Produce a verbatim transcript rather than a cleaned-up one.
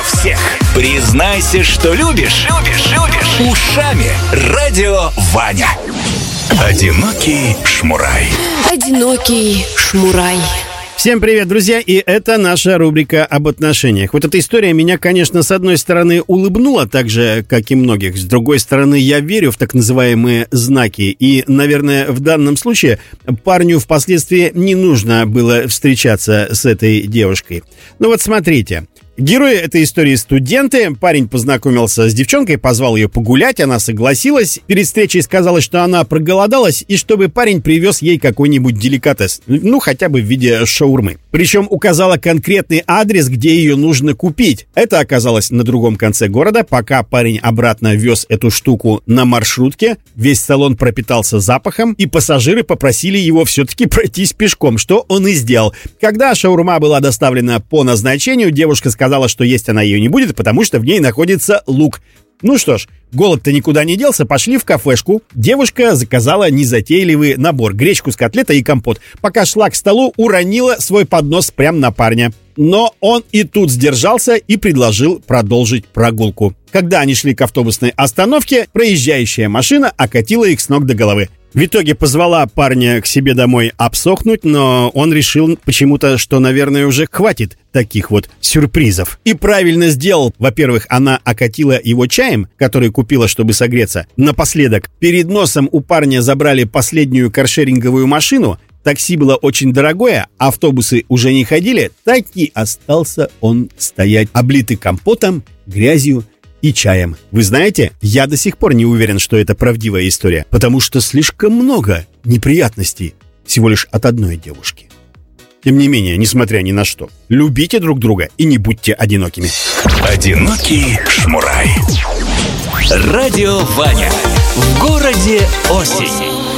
всех. Признайся, что любишь. Любишь, любишь. Ушами Радио Ваня. Одинокий шмурай. Одинокий шмурай. Всем привет, друзья, и это наша рубрика об отношениях. Вот эта история меня, конечно, с одной стороны улыбнула, так же, как и многих. С другой стороны, я верю в так называемые знаки. И, наверное, в данном случае парню впоследствии не нужно было встречаться с этой девушкой. Ну вот смотрите. Герои этой истории студенты. Парень познакомился с девчонкой, позвал ее погулять, она согласилась. Перед встречей сказала, что она проголодалась, и чтобы парень привез ей какой-нибудь деликатес. Ну, хотя бы в виде шаурмы. Причем указала конкретный адрес, где ее нужно купить. Это оказалось на другом конце города. Пока парень обратно вез эту штуку на маршрутке, весь салон пропитался запахом, и пассажиры попросили его все-таки пройтись пешком, что он и сделал. Когда шаурма была доставлена по назначению, девушка сказала, Сказала, что есть она ее не будет, потому что в ней находится лук. Ну что ж, голод-то никуда не делся, пошли в кафешку. Девушка заказала незатейливый набор: гречку с котлетой и компот. Пока шла к столу, уронила свой поднос прямо на парня. Но он и тут сдержался и предложил продолжить прогулку. Когда они шли к автобусной остановке, проезжающая машина окатила их с ног до головы. В итоге позвала парня к себе домой обсохнуть, но он решил почему-то, что, наверное, уже хватит таких вот сюрпризов. И правильно сделал. Во-первых, она окатила его чаем, который купила, чтобы согреться. Напоследок, перед носом у парня забрали последнюю каршеринговую машину. Такси было очень дорогое, автобусы уже не ходили. Так и остался он стоять, облитый компотом, грязью и чаем. Вы знаете, я до сих пор не уверен, что это правдивая история, потому что слишком много неприятностей всего лишь от одной девушки. Тем не менее, несмотря ни на что, любите друг друга и не будьте одинокими. Одинокий шмурай. Радио Ваня. В городе осень.